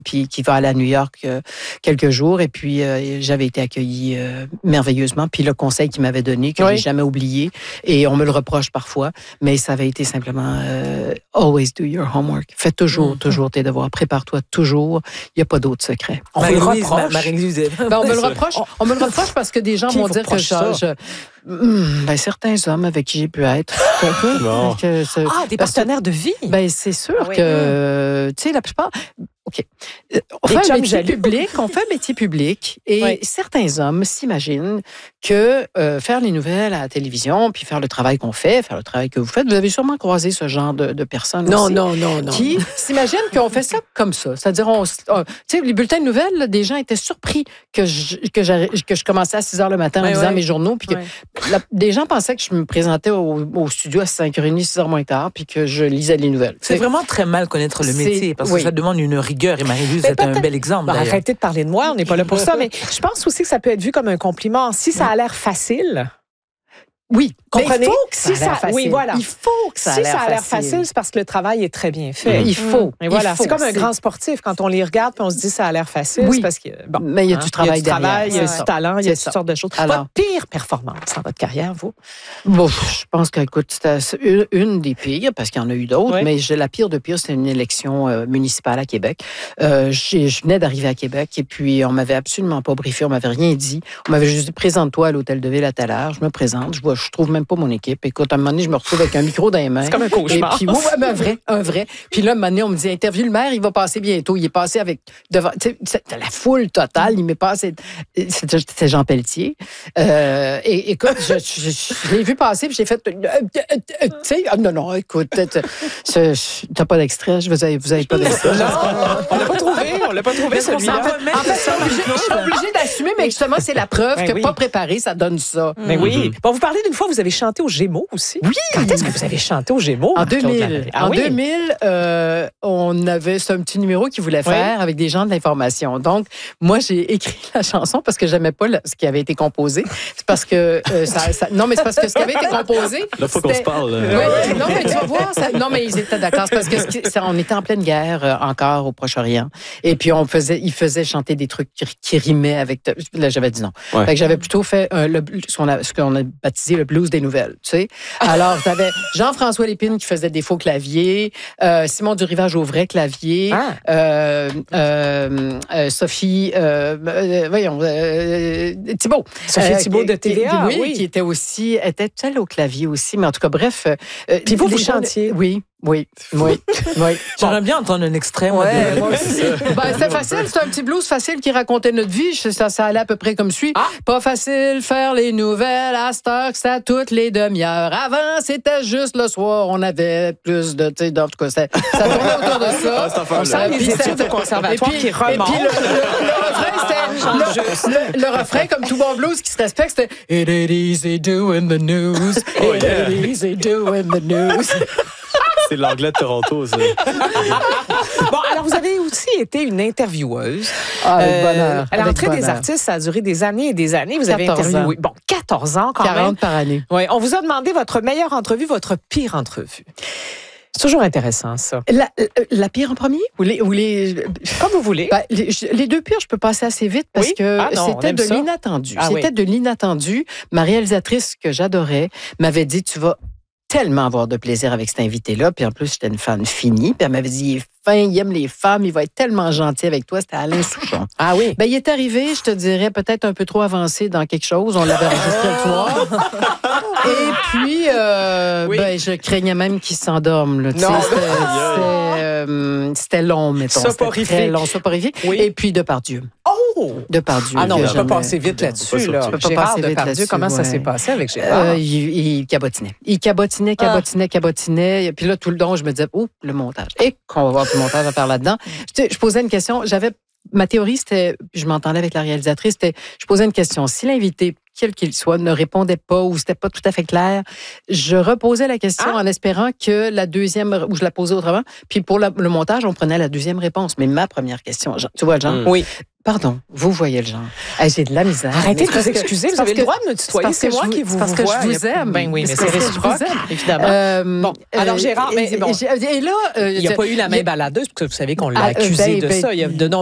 puis qui va aller à New York quelques jours. Et puis, j'avais été accueillie merveilleusement. Puis le conseil qu'il m'avait donné, que j'ai jamais oublié, et on me le reproche parfois, mais ça avait été simplement always do your homework. Fais toujours tes devoirs. Prépare-toi toujours. Il n'y a pas d'autre secret. On me le reproche. Marie-Louise. On me le reproche. On me le reproche parce que des gens vont dire que certains hommes avec qui j'ai pu être. Des partenaires de vie. C'est sûr que, tu sais, la plupart... OK. On fait un métier public et certains hommes s'imaginent que faire les nouvelles à la télévision, puis faire le travail qu'on fait, faire le travail que vous faites, vous avez sûrement croisé ce genre de personnes qui s'imaginent qu'on fait ça comme ça. C'est-à-dire, tu sais, les bulletins de nouvelles, là, des gens étaient surpris que je commençais à 6 heures le matin en lisant mes journaux, puis que des gens pensaient que je me présentais au studio à 5h30, 6h moins quart, puis que je lisais les nouvelles. C'est vraiment très mal connaître le métier, parce que ça demande une rigueur. Et Marie-Louise est un bel exemple. Arrêtez de parler de moi, on n'est pas là pour ça, mais je pense aussi que ça peut être vu comme un compliment. Si ça a l'air facile... Oui, comprenez? Il faut que ça a l'air facile. Oui, voilà. Il faut que ça a l'air facile, c'est parce que le travail est très bien fait. Il faut. Et voilà, c'est comme un grand sportif. Quand on les regarde puis on se dit ça a l'air facile, c'est parce que mais il y a du travail derrière. Il y a du talent, il y a toutes sortes de choses. Votre pire performance dans votre carrière, vous? Bon, je pense que, écoute, c'était une des pires, parce qu'il y en a eu d'autres, mais la pire de pire, c'était une élection municipale à Québec. Je venais d'arriver à Québec et puis on m'avait absolument pas briefé, on m'avait rien dit. On m'avait juste dit, présente-toi à l'hôtel de ville à telle heure. Je me présente, je trouve même pas mon équipe. Écoute, à un moment donné, je me retrouve avec un micro dans les mains. C'est comme un cauchemar. Et puis, un vrai. Puis là, à un moment donné, on me dit, interview le maire, il va passer bientôt. Il est passé devant la foule totale. Il m'est passé. C'était Jean Pelletier. Et écoute, je l'ai vu passer, puis j'ai fait. Tu sais, non, écoute, t'as pas d'extrait, vous avez pas d'extrait. Non, on l'a pas trouvé, celui-là. En fait, je suis obligée d'assumer, mais justement, c'est la preuve que pas préparé, ça donne ça. Mais oui. Bon, vous parlez d'une fois, vous avez chanté aux Gémeaux aussi. Oui. Quand est-ce que vous avez chanté aux Gémeaux? En 2000. En 2000, on avait un petit numéro qu'il voulait faire avec des gens de l'information. Donc, moi, j'ai écrit la chanson parce que j'aimais pas ce qui avait été composé. C'est parce que non, mais c'est parce que ce qui avait été composé. Là, faut qu'on se parle. Non, mais tu vas voir. Non, mais ils étaient d'accord. C'est parce que on était en pleine guerre encore au Proche-Orient. Et puis, ils faisaient chanter des trucs qui rimaient avec. Là, j'avais dit non. Fait que j'avais plutôt fait ce qu'on a baptisé le blues des nouvelles, tu sais. Alors, t'avais Jean-François Lépine qui faisait des faux claviers, Simon Durivage au vrai clavier, Sophie, Thibault. Sophie Thibault de TVA, qui était elle au clavier aussi, mais en tout cas, bref. Puis vous chantiez. Oui. J'aimerais bien entendre un extrait. Moi aussi. C'était facile, c'est un petit blues facile qui racontait notre vie. Ça allait à peu près comme suit. Pas facile faire les nouvelles à cette heure que c'est à toutes les demi-heures. Avant, c'était juste le soir. On avait plus de... En tout cas, ça tournait autour de ça. On sent les études au conservatoire qui remontent. Le refrain, comme tout bon blues qui se respecte, c'était « It ain't easy doing the news. It ain't easy doing the news. » C'est l'anglais de Toronto, ça. Bon, alors vous avez aussi été une intervieweuse. Bonheur. À l'entrée des artistes, ça a duré des années et des années. Vous avez interviewé. 14 ans quand même. 40 par année. Oui, on vous a demandé votre meilleure entrevue, votre pire entrevue. C'est toujours intéressant, ça. La pire en premier? Ou les... Comme vous voulez. Les deux pires, je peux passer assez vite parce que c'était de l'inattendu. C'était de l'inattendu. Ma réalisatrice, que j'adorais, m'avait dit, tu vas tellement avoir de plaisir avec cet invité-là. Puis en plus, j'étais une fan finie. Puis elle m'avait dit, il est fin, il aime les femmes, il va être tellement gentil avec toi. C'était Alain Souchon. Ah oui? Il est arrivé, je te dirais, peut-être un peu trop avancé dans quelque chose. On l'avait enregistré le soir. Et puis, je craignais même qu'il s'endorme. C'était long, mettons. Soporifique. C'était très long, soporifique. Oui. Et puis, Depardieu. Oh! Depardieu. Ah non, on ne peut pas passer vite là-dessus. Tu peux pas passer vite là-dessus. Comment ça s'est passé avec Gérard? Il cabotinait. Il cabotinait. Puis là, tout le long, je me disais, le montage. Et qu'on va voir tout le montage à faire là-dedans. Je posais une question. Ma théorie, c'était, puis je m'entendais avec la réalisatrice, c'était, je posais une question. Si l'invité quel qu'il soit, ne répondait pas ou c'était pas tout à fait clair, je reposais la question en espérant que la deuxième, ou je la posais autrement, puis pour le montage, on prenait la deuxième réponse. Mais ma première question, tu vois le genre? Oui. Pardon, vous voyez le genre. J'ai de la misère. Arrêtez de vous excuser, vous avez le droit de me tutoyer. C'est moi qui vous vois. Parce que je vous aime. Ben oui, mais c'est réciproque, évidemment. Bon, alors Gérard, et là, il n'y a pas eu la main baladeuse, parce que vous savez qu'on l'a accusé de ça. Il y a de